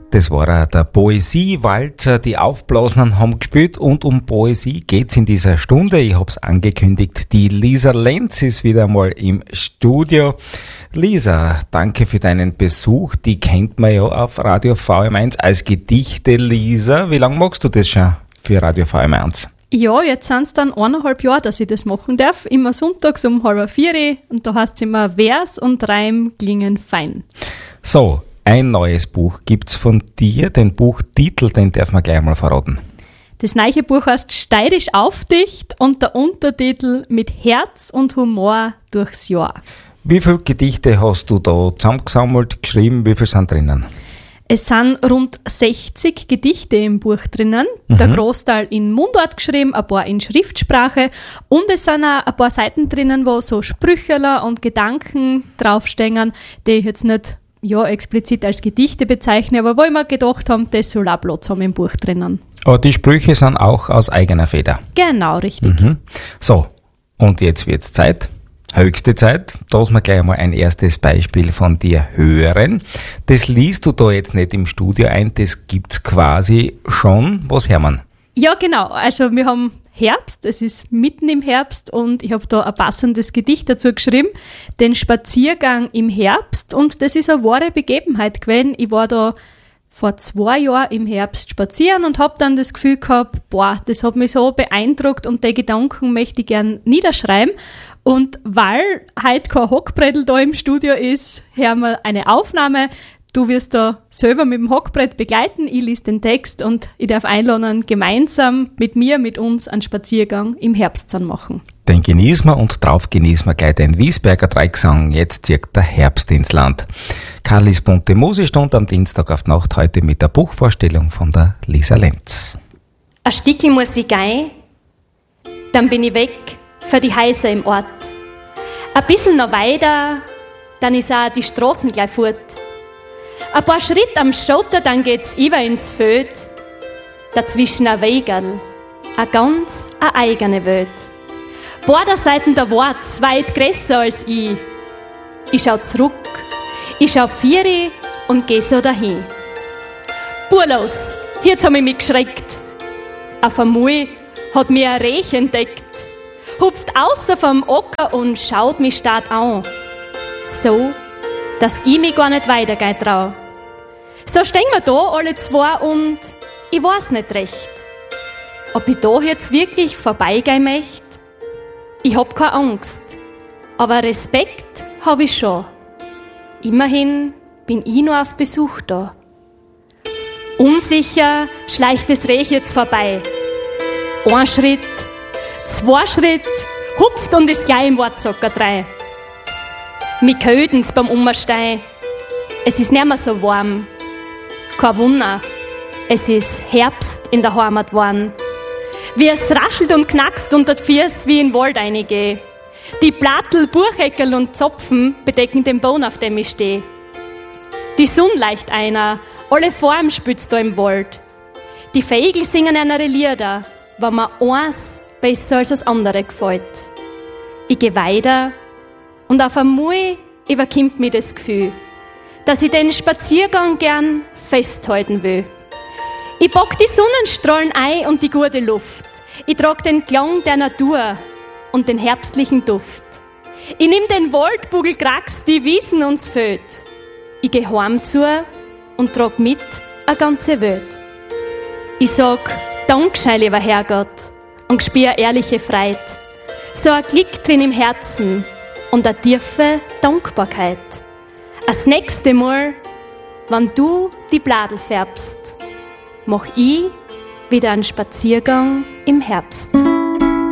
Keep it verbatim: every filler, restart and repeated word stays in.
Das war der Poesiewalzer. Die Aufblasenen haben gespielt und um Poesie geht's in dieser Stunde. Ich hab's angekündigt. Die Lisa Lenz ist wieder mal im Studio. Lisa, danke für deinen Besuch. Die kennt man ja auf Radio V M eins als Gedichte-Lisa. Wie lange machst du das schon für Radio V M eins? Ja, jetzt sind es dann eineinhalb Jahre, dass ich das machen darf. Immer sonntags um halb vier und da heißt es immer Vers und Reim klingen fein. So, ein neues Buch gibt's von dir. Den Buchtitel, den darf man gleich mal verraten. Das neue Buch heißt Steirisch aufdicht und der Untertitel Mit Herz und Humor durchs Jahr. Wie viele Gedichte hast du da zusammengesammelt, geschrieben? Wie viele sind drinnen? Es sind rund sechzig Gedichte im Buch drinnen. Mhm. Der Großteil in Mundart geschrieben, ein paar in Schriftsprache. Und es sind auch ein paar Seiten drinnen, wo so Sprücheler und Gedanken draufstehen, die ich jetzt nicht ja, explizit als Gedichte bezeichne, aber wo ich mir gedacht habe, das soll auch Platz haben im Buch drinnen. Aber die Sprüche sind auch aus eigener Feder. Genau, richtig. Mhm. So, und jetzt wird's Zeit. Höchste Zeit, dass wir gleich mal ein erstes Beispiel von dir hören. Das liest du da jetzt nicht im Studio ein, das gibt's quasi schon. Was hören wir? Ja, genau. Also wir haben Herbst, es ist mitten im Herbst und ich habe da ein passendes Gedicht dazu geschrieben, den Spaziergang im Herbst, und das ist eine wahre Begebenheit gewesen. Ich war da vor zwei Jahren im Herbst spazieren und habe dann das Gefühl gehabt, boah, das hat mich so beeindruckt und die Gedanken möchte ich gern niederschreiben. Und weil heute kein Hockbrettel da im Studio ist, hören wir eine Aufnahme. Du wirst da selber mit dem Hockbrett begleiten, ich lese den Text und ich darf einladen, gemeinsam mit mir, mit uns einen Spaziergang im Herbst zu machen. Den genießen wir und drauf genießen wir gleich den Wiesberger Dreigesang. Jetzt zieht der Herbst ins Land. Karlis bunte Musikstund am Dienstag auf die Nacht, heute mit der Buchvorstellung von der Lisa Lenz. Ein Stückchen muss ich gehen, dann bin ich weg für die Häuser im Ort. Ein bisschen noch weiter, dann ist auch die Straßen gleich fort. Ein paar Schritte am Schotter, dann geht's über ins Feld. Dazwischen ein Wegerl, eine ganz eine eigene Welt. Beide Seiten der Worts weit größer als ich. Ich schau zurück, ich schau vieri und geh so dahin. Burlos, jetzt hab ich mich geschreckt. Auf einmal hat mir ein Reh entdeckt, hupft außer vom Ocker und schaut mich stark an. So, dass ich mich gar nicht weitergehen trau. So stehen wir da alle zwei und ich weiß nicht recht, ob ich da jetzt wirklich vorbeigehen möchte. Ich hab keine Angst, aber Respekt hab ich schon. Immerhin bin ich nur auf Besuch da. Unsicher schleicht das Reh jetzt vorbei. Ein Schritt, zwei Schritt, hupft und ist gleich im Wortsocker drei. Mich köden's beim Umsteigen. Es ist nicht mehr so warm. Kein Wunder, es ist Herbst in der Heimat geworden. Wie es raschelt und knackst unter die Füße, wie in den Wald reingehe. Die Plattel, Bucheckerl und Zopfen bedecken den Boden, auf dem ich stehe. Die Sonne leicht einer, alle Formen spitzt da im Wald. Die Vögel singen eine Lieder, wenn mir eins besser als das andere gefällt. Ich gehe weiter und auf einmal überkommt mir das Gefühl, dass ich den Spaziergang gern festhalten will. Ich pack die Sonnenstrahlen ein und die gute Luft. Ich trag den Klang der Natur und den herbstlichen Duft. Ich nimm den Waldbugelkrax, die Wiesen uns füllt. Ich geh heim zu und trag mit a ganze Welt. Ich sag Dankeschön, lieber Herrgott, und spür ehrliche Freude. So ein Glück drin im Herzen und eine tiefe Dankbarkeit. Das nächste Mal, wenn du die Bladel färbst, mach ich wieder einen Spaziergang im Herbst.